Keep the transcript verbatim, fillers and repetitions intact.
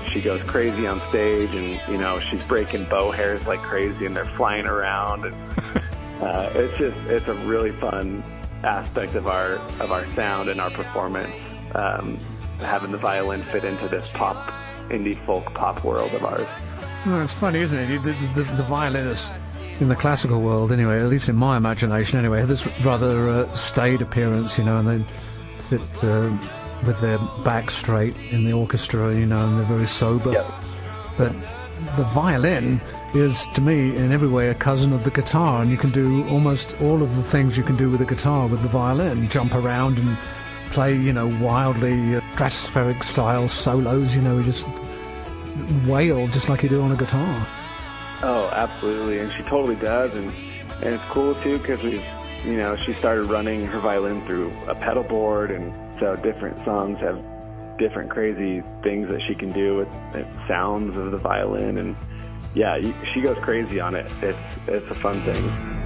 she goes crazy on stage, and you know she's breaking bow hairs like crazy, and they're flying around, and uh, it's just it's a really fun aspect of our of our sound and our performance, um, having the violin fit into this pop, indie folk pop world of ours. Well, it's funny, isn't it? The, the, the violinist in the classical world, anyway, at least in my imagination, anyway, had this rather uh, staid appearance, you know, and they fit uh, with their back straight in the orchestra, you know, and they're very sober. Yep. But the violin is, to me, in every way a cousin of the guitar, and you can do almost all of the things you can do with the guitar with the violin. Jump around and play, you know, wildly uh, stratospheric style solos, you know, you just wail just like you do on a guitar. Oh, absolutely, and she totally does, and, and it's cool, too, because we've, you know, she started running her violin through a pedal board, and so different songs have different crazy things that she can do with the sounds of the violin, and yeah, she goes crazy on it. It's it's a fun thing.